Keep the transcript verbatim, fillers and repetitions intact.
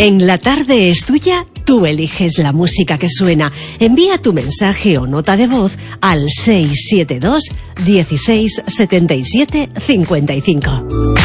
En La Tarde es Tuya, tú eliges la música que suena. Envía tu mensaje o nota de voz al seis siete dos, dieciséis, setenta y siete, cincuenta y cinco.